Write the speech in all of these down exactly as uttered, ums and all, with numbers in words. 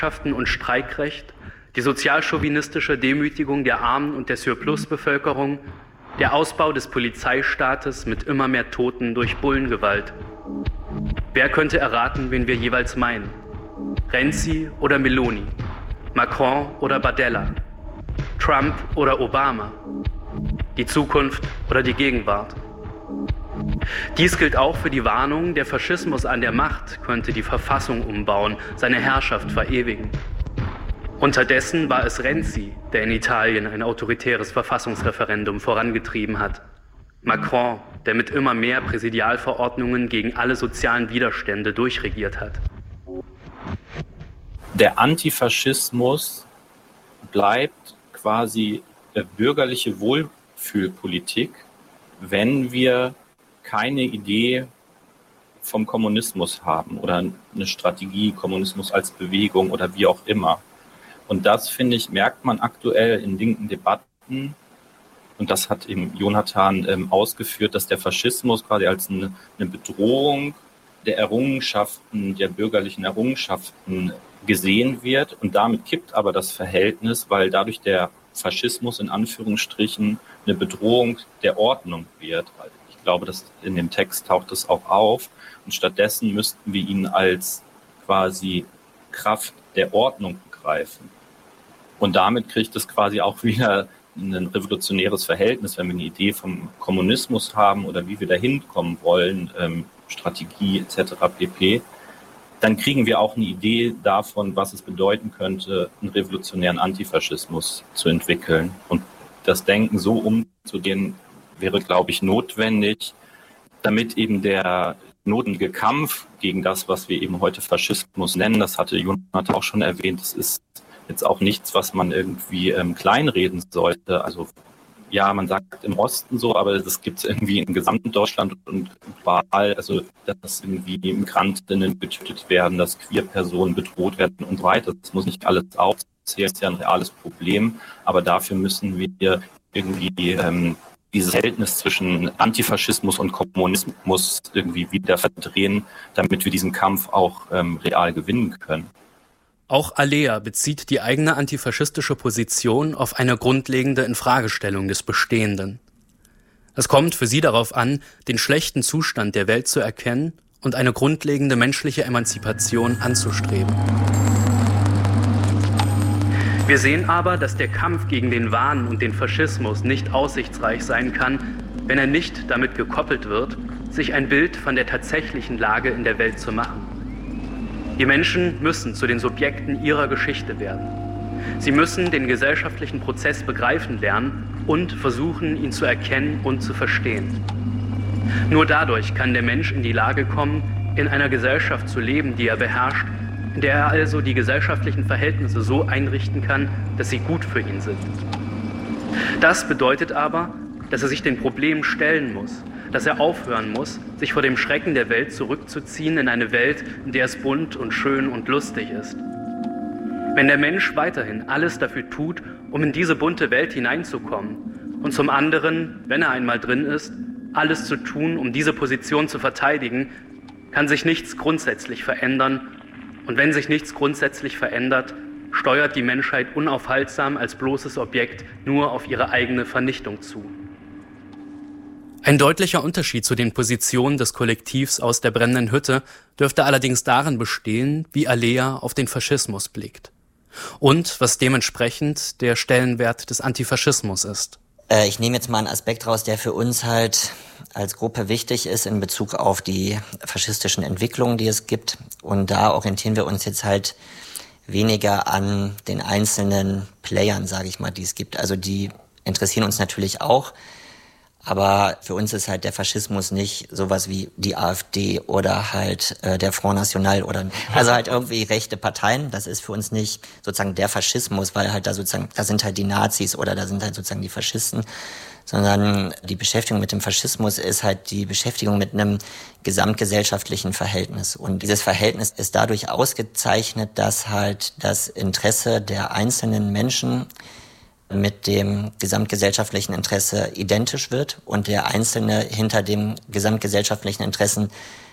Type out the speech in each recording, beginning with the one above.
und Streikrecht, die sozialchauvinistische Demütigung der Armen und der Surplusbevölkerung, der Ausbau des Polizeistaates mit immer mehr Toten durch Bullengewalt. Wer könnte erraten, wen wir jeweils meinen? Renzi oder Meloni? Macron oder Bardella? Trump oder Obama? Die Zukunft oder die Gegenwart? Dies gilt auch für die Warnung, der Faschismus an der Macht könnte die Verfassung umbauen, seine Herrschaft verewigen. Unterdessen war es Renzi, der in Italien ein autoritäres Verfassungsreferendum vorangetrieben hat. Macron, der mit immer mehr Präsidialverordnungen gegen alle sozialen Widerstände durchregiert hat. Der Antifaschismus bleibt quasi bürgerliche Wohlfühlpolitik, wenn wir keine Idee vom Kommunismus haben oder eine Strategie, Kommunismus als Bewegung oder wie auch immer. Und das, finde ich, merkt man aktuell in linken Debatten. Und das hat eben Jonathan ähm, ausgeführt, dass der Faschismus quasi als eine, eine Bedrohung der Errungenschaften, der bürgerlichen Errungenschaften gesehen wird. Und damit kippt aber das Verhältnis, weil dadurch der Faschismus in Anführungsstrichen eine Bedrohung der Ordnung wird. Ich glaube, dass in dem Text taucht es auch auf. Und stattdessen müssten wir ihn als quasi Kraft der Ordnung begreifen. Und damit kriegt es quasi auch wieder ein revolutionäres Verhältnis, wenn wir eine Idee vom Kommunismus haben oder wie wir dahin kommen wollen, ähm, Strategie et cetera pp., dann kriegen wir auch eine Idee davon, was es bedeuten könnte, einen revolutionären Antifaschismus zu entwickeln. Und das Denken so umzugehen, wäre, glaube ich, notwendig, damit eben der notwendige Kampf gegen das, was wir eben heute Faschismus nennen, das hatte Jonathan auch schon erwähnt, das ist jetzt auch nichts, was man irgendwie ähm, kleinreden sollte. Also ja, man sagt im Osten so, aber das gibt es irgendwie in gesamten Deutschland und global, also dass irgendwie Migrantinnen getötet werden, dass Queer-Personen bedroht werden und so weiter. Das muss nicht alles aufzählen, das ist ja ein reales Problem, aber dafür müssen wir irgendwie ähm, dieses Verhältnis zwischen Antifaschismus und Kommunismus irgendwie wieder verdrehen, damit wir diesen Kampf auch ähm, real gewinnen können. Auch Alea bezieht die eigene antifaschistische Position auf eine grundlegende Infragestellung des Bestehenden. Es kommt für sie darauf an, den schlechten Zustand der Welt zu erkennen und eine grundlegende menschliche Emanzipation anzustreben. Wir sehen aber, dass der Kampf gegen den Wahn und den Faschismus nicht aussichtsreich sein kann, wenn er nicht damit gekoppelt wird, sich ein Bild von der tatsächlichen Lage in der Welt zu machen. Die Menschen müssen zu den Subjekten ihrer Geschichte werden. Sie müssen den gesellschaftlichen Prozess begreifen lernen und versuchen, ihn zu erkennen und zu verstehen. Nur dadurch kann der Mensch in die Lage kommen, in einer Gesellschaft zu leben, die er beherrscht, in der er also die gesellschaftlichen Verhältnisse so einrichten kann, dass sie gut für ihn sind. Das bedeutet aber, dass er sich den Problemen stellen muss, dass er aufhören muss, sich vor dem Schrecken der Welt zurückzuziehen in eine Welt, in der es bunt und schön und lustig ist. Wenn der Mensch weiterhin alles dafür tut, um in diese bunte Welt hineinzukommen und zum anderen, wenn er einmal drin ist, alles zu tun, um diese Position zu verteidigen, kann sich nichts grundsätzlich verändern. Und wenn sich nichts grundsätzlich verändert, steuert die Menschheit unaufhaltsam als bloßes Objekt nur auf ihre eigene Vernichtung zu. Ein deutlicher Unterschied zu den Positionen des Kollektivs aus der brennenden Hütte dürfte allerdings darin bestehen, wie Alea auf den Faschismus blickt. Und was dementsprechend der Stellenwert des Antifaschismus ist. Äh, ich nehme jetzt mal einen Aspekt raus, der für uns halt als Gruppe wichtig ist in Bezug auf die faschistischen Entwicklungen, die es gibt. Und da orientieren wir uns jetzt halt weniger an den einzelnen Playern, sage ich mal, die es gibt. Also die interessieren uns natürlich auch. Aber für uns ist halt der Faschismus nicht sowas wie die AfD oder halt äh, der Front National oder also halt irgendwie rechte Parteien. Das ist für uns nicht sozusagen der Faschismus, weil halt da sozusagen, da sind halt die Nazis oder da sind halt sozusagen die Faschisten, sondern die Beschäftigung mit dem Faschismus ist halt die Beschäftigung mit einem gesamtgesellschaftlichen Verhältnis. Und dieses Verhältnis ist dadurch ausgezeichnet, dass halt das Interesse der einzelnen Menschen mit dem gesamtgesellschaftlichen Interesse identisch wird und der Einzelne hinter dem gesamtgesellschaftlichen Interessen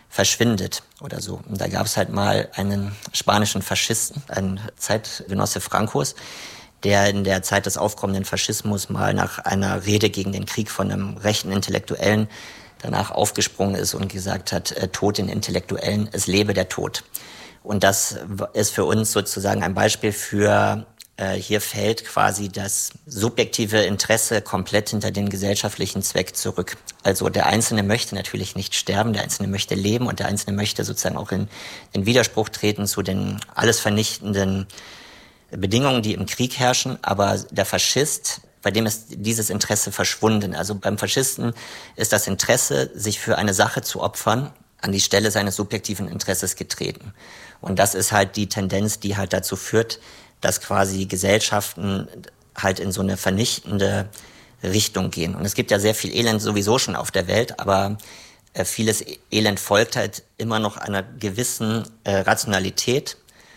verschwindet oder so. Und da gab es halt mal einen spanischen Faschisten, einen Zeitgenosse Francos, der in der Zeit des aufkommenden Faschismus mal nach einer Rede gegen den Krieg von einem rechten Intellektuellen danach aufgesprungen ist und gesagt hat, äh, Tod den Intellektuellen, es lebe der Tod. Und das ist für uns sozusagen ein Beispiel für, äh, hier fällt quasi das subjektive Interesse komplett hinter den gesellschaftlichen Zweck zurück. Also der Einzelne möchte natürlich nicht sterben, der Einzelne möchte leben und der Einzelne möchte sozusagen auch in den Widerspruch treten zu den alles vernichtenden Bedingungen, die im Krieg herrschen, aber der Faschist, bei dem ist dieses Interesse verschwunden. Also beim Faschisten ist das Interesse, sich für eine Sache zu opfern, an die Stelle seines subjektiven Interesses getreten. Und das ist halt die Tendenz, die halt dazu führt, dass quasi Gesellschaften halt in so eine vernichtende Richtung gehen. Und es gibt ja sehr viel Elend sowieso schon auf der Welt, aber äh, vieles Elend folgt halt immer noch einer gewissen äh, Rationalität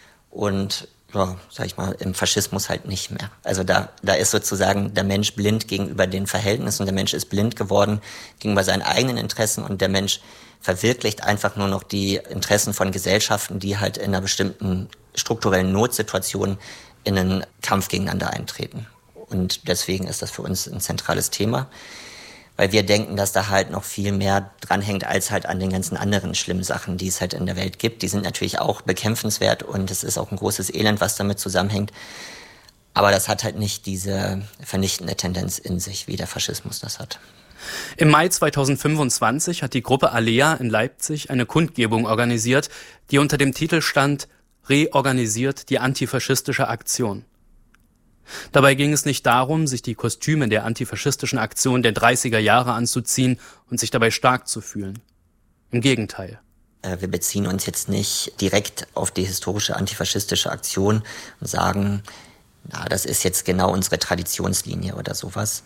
und ja, sag ich mal, im Faschismus halt nicht mehr. Also da, da ist sozusagen der Mensch blind gegenüber den Verhältnissen und der Mensch ist blind geworden gegenüber seinen eigenen Interessen und der Mensch verwirklicht einfach nur noch die Interessen von Gesellschaften, die halt in einer bestimmten strukturellen Notsituation in einen Kampf gegeneinander eintreten. Und deswegen ist das für uns ein zentrales Thema, weil wir denken, dass da halt noch viel mehr dranhängt als halt an den ganzen anderen schlimmen Sachen, die es halt in der Welt gibt. Die sind natürlich auch bekämpfenswert und es ist auch ein großes Elend, was damit zusammenhängt. Aber das hat halt nicht diese vernichtende Tendenz in sich, wie der Faschismus das hat. Im Mai zweitausendfünfundzwanzig hat die Gruppe Alea in Leipzig eine Kundgebung organisiert, die unter dem Titel stand »Reorganisiert die antifaschistische Aktion«. Dabei ging es nicht darum, sich die Kostüme der antifaschistischen Aktion der dreißiger Jahre anzuziehen und sich dabei stark zu fühlen. Im Gegenteil. Wir beziehen uns jetzt nicht direkt auf die historische antifaschistische Aktion und sagen, na, das ist jetzt genau unsere Traditionslinie oder sowas.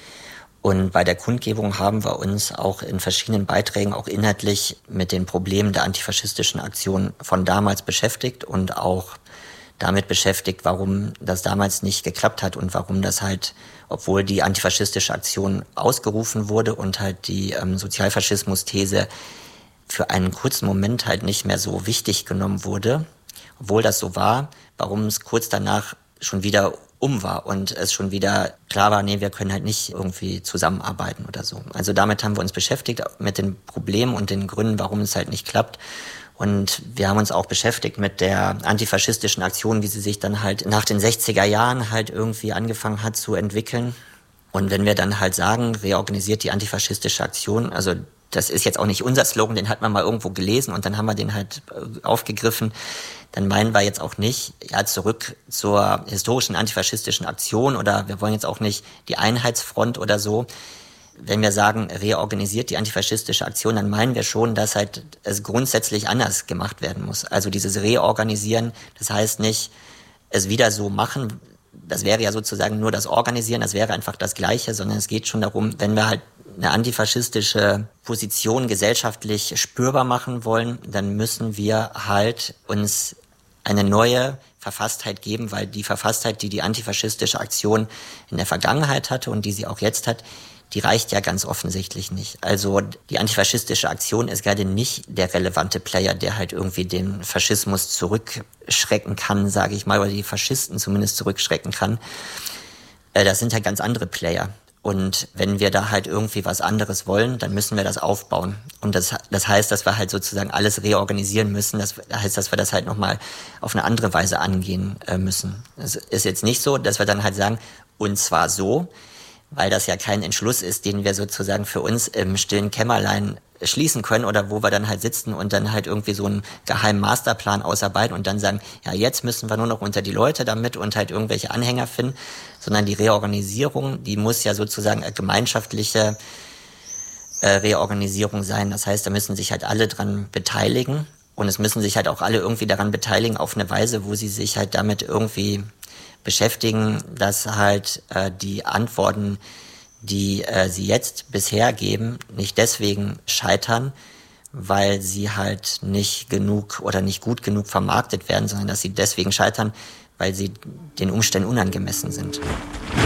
Und bei der Kundgebung haben wir uns auch in verschiedenen Beiträgen auch inhaltlich mit den Problemen der antifaschistischen Aktion von damals beschäftigt und auch damit beschäftigt, warum das damals nicht geklappt hat und warum das halt, obwohl die antifaschistische Aktion ausgerufen wurde und halt die ähm, Sozialfaschismus-These für einen kurzen Moment halt nicht mehr so wichtig genommen wurde, obwohl das so war, warum es kurz danach schon wieder um war und es schon wieder klar war, nee, wir können halt nicht irgendwie zusammenarbeiten oder so. Also damit haben wir uns beschäftigt, mit den Problemen und den Gründen, warum es halt nicht klappt. Und wir haben uns auch beschäftigt mit der antifaschistischen Aktion, wie sie sich dann halt nach den sechziger Jahren halt irgendwie angefangen hat zu entwickeln. Und wenn wir dann halt sagen, reorganisiert die antifaschistische Aktion, also das ist jetzt auch nicht unser Slogan, den hat man mal irgendwo gelesen und dann haben wir den halt aufgegriffen, dann meinen wir jetzt auch nicht, ja, zurück zur historischen antifaschistischen Aktion oder wir wollen jetzt auch nicht die Einheitsfront oder so. Wenn wir sagen, reorganisiert die antifaschistische Aktion, dann meinen wir schon, dass halt es grundsätzlich anders gemacht werden muss. Also dieses Reorganisieren, das heißt nicht, es wieder so machen, das wäre ja sozusagen nur das Organisieren, das wäre einfach das Gleiche, sondern es geht schon darum, wenn wir halt eine antifaschistische Position gesellschaftlich spürbar machen wollen, dann müssen wir halt uns eine neue Verfasstheit geben, weil die Verfasstheit, die die antifaschistische Aktion in der Vergangenheit hatte und die sie auch jetzt hat, die reicht ja ganz offensichtlich nicht. Also die antifaschistische Aktion ist gerade nicht der relevante Player, der halt irgendwie den Faschismus zurückschrecken kann, sage ich mal, oder die Faschisten zumindest zurückschrecken kann. Das sind halt ganz andere Player. Und wenn wir da halt irgendwie was anderes wollen, dann müssen wir das aufbauen. Und das, das heißt, dass wir halt sozusagen alles reorganisieren müssen. Das heißt, dass wir das halt nochmal auf eine andere Weise angehen müssen. Es ist jetzt nicht so, dass wir dann halt sagen, und zwar so, weil das ja kein Entschluss ist, den wir sozusagen für uns im stillen Kämmerlein schließen können oder wo wir dann halt sitzen und dann halt irgendwie so einen geheimen Masterplan ausarbeiten und dann sagen, ja, jetzt müssen wir nur noch unter die Leute damit und halt irgendwelche Anhänger finden, sondern die Reorganisierung, die muss ja sozusagen eine gemeinschaftliche äh, Reorganisierung sein. Das heißt, da müssen sich halt alle dran beteiligen und es müssen sich halt auch alle irgendwie daran beteiligen auf eine Weise, wo sie sich halt damit irgendwie beschäftigen, dass halt äh, die Antworten, die äh, sie jetzt bisher geben, nicht deswegen scheitern, weil sie halt nicht genug oder nicht gut genug vermarktet werden, sondern dass sie deswegen scheitern, weil sie den Umständen unangemessen sind.